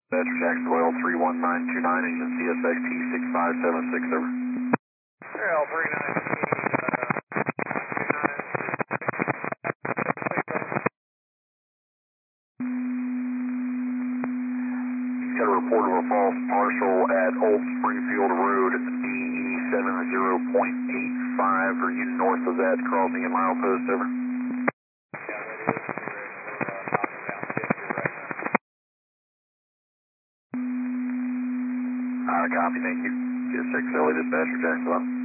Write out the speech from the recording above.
Dispatcher Jacksonville Oil 31929, engine CSX T6576, over. Got a report of a false partial at Old Springfield Road, DE70.85, or you north of that, crossing in milepost, over. Copy, thank you. Get a 6 LA Dispatcher Jacksonville.